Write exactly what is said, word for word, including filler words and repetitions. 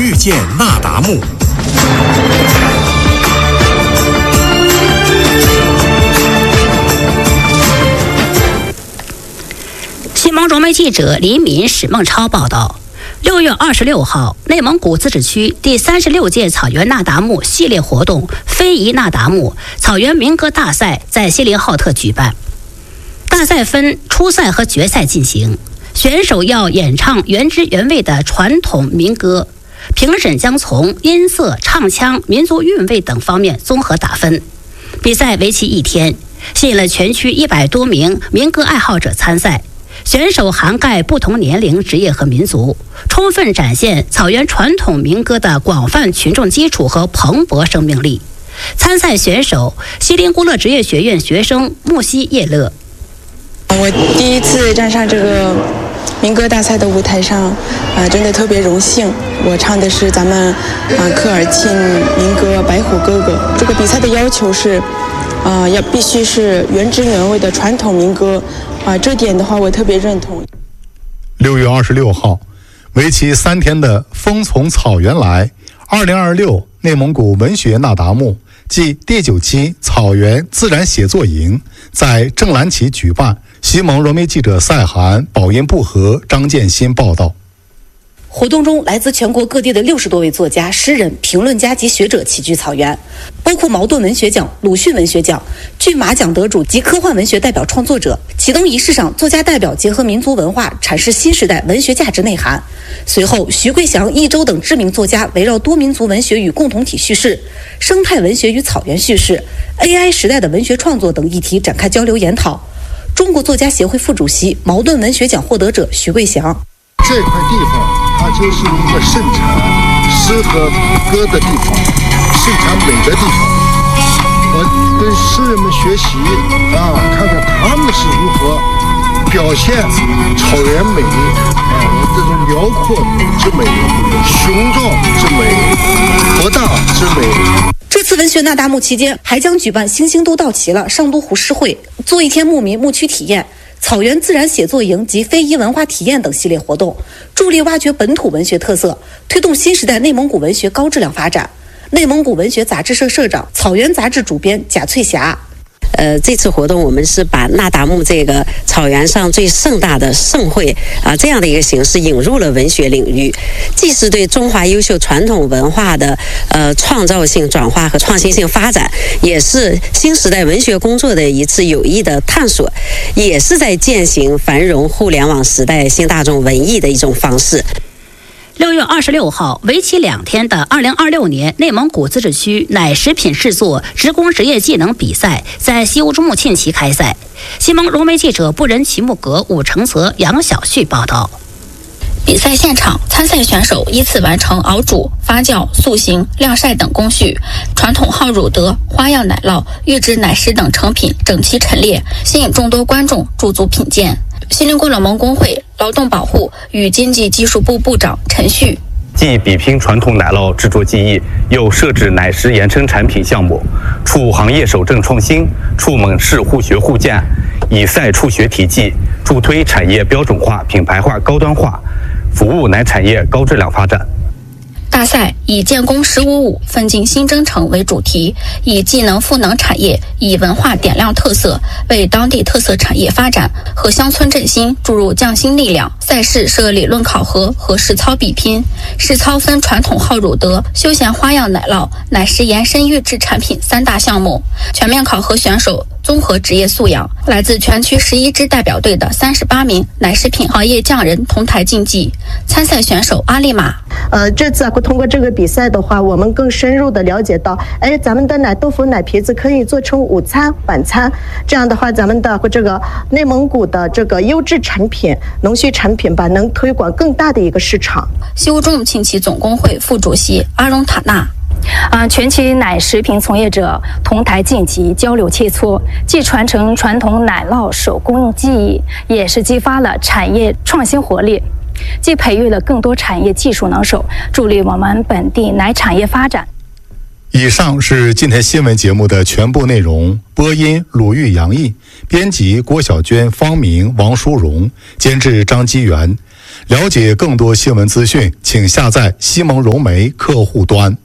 遇见那达慕。 新蒙融媒记者李敏、史梦超报道。六月二十六号，内蒙古自治区第三十六届草原那达慕系列活动“非遗那达慕”草原民歌大赛在锡林浩特举办。大赛分初赛和决赛进行，选手要演唱原汁原味的传统民歌，评审将从音色、唱腔、民族韵味等方面综合打分。比赛为期一天，吸引了全区一百多名民歌爱好者参赛。选手涵盖不同年龄、职业和民族，充分展现草原传统民歌的广泛群众基础和蓬勃生命力。参赛选手锡林郭勒职业学院学生木西叶勒。 我第一次站上这个民歌大赛的舞台上，啊、呃，真的特别荣幸。我唱的是咱们啊、呃、科尔沁民歌《白虎哥哥》。这个比赛的要求是，啊、呃，要必须是原汁原味的传统民歌。啊，这点的话我特别认同。 六月二十六号，为期三天的风从草原来二零二六内蒙古文学那达慕暨第九期草原自然写作营在正蓝旗举办。西蒙融媒记者赛涵、宝音布和、张建新报道。 活动中，来自全国各地的六十多位作家、诗人、评论家及学者齐聚草原，包括茅盾文学奖、鲁迅文学奖、骏马奖得主及科幻文学代表创作者。启动仪式上，作家代表结合民族文化，阐释新时代文学价值内涵。随后，徐桂祥、一周等知名作家围绕多民族文学与共同体叙事、生态文学与草原叙事、A I 时代的文学创作等议题展开交流研讨。中国作家协会副主席、茅盾文学奖获得者徐桂祥。 这块地方它就是一个盛产诗和歌的地方，盛产美的地方。我跟诗人们学习啊，看看他们是如何表现草原美啊，我这种辽阔之美、雄壮之美、博大之美。 这次文学那达慕期间，还将举办星星都到齐了上都湖诗会、做一天牧民牧区体验、草原自然写作营及非遗文化体验等系列活动，助力挖掘本土文学特色，推动新时代内蒙古文学高质量发展。内蒙古文学杂志社社长、草原杂志主编贾翠霞。 呃，这次活动我们是把那达慕这个草原上最盛大的盛会啊这样的一个形式引入了文学领域，既是对中华优秀传统文化的呃创造性转化和创新性发展，也是新时代文学工作的一次有益的探索，也是在践行繁荣互联网时代新大众文艺的一种方式。 六月二十六号，为期两天的二零二六年内蒙古自治区奶食品制作职工职业技能比赛在西乌珠穆沁旗开赛。西蒙融媒记者布仁齐木格、武承泽、杨小旭报道。 比赛现场，参赛选手依次完成熬煮、发酵、塑形、晾晒等工序，传统号乳德、花样奶酪、预制奶食等成品整齐陈列，吸引众多观众驻足品鉴。锡林郭勒盟工会劳动保护与经济技术部部长陈旭。 既比拼传统奶酪制作技艺，又设置奶食衍生产品项目，促行业守正创新，促蒙市互学互鉴，以赛促学体系，助推产业标准化、品牌化、高端化，服务奶产业高质量发展。 大赛以建功十五五，奋进新征程为主题，以技能赋能产业，以文化点亮特色，为当地特色产业发展和乡村振兴注入匠心力量。赛事设理论考核和实操比拼，实操分传统号乳德、休闲花样奶酪、奶食延伸预制产品三大项目，全面考核选手综合职业素养。来自全区十一支代表队的三十八名奶食品行业匠人同台竞技。参赛选手阿丽玛， 呃，这次通过这个比赛的话，我们更深入的了解到，哎，咱们的奶豆腐、奶皮子可以做成午餐、晚餐，这样的话，咱们的这个内蒙古的这个优质产品、农畜产品吧，能推广更大的一个市场。 西乌珠穆沁旗总工会副主席阿荣塔纳。 啊，全区奶食品从业者同台竞技，交流切磋，既传承传统奶酪手工技艺，也是激发了产业创新活力，既培育了更多产业技术能手，助力我们本地奶产业发展。 以上是今天新闻节目的全部内容。播音鲁豫、杨毅，编辑郭小娟、方明、王淑荣，监制张基元。 了解更多新闻资讯，请下载西蒙融媒客户端。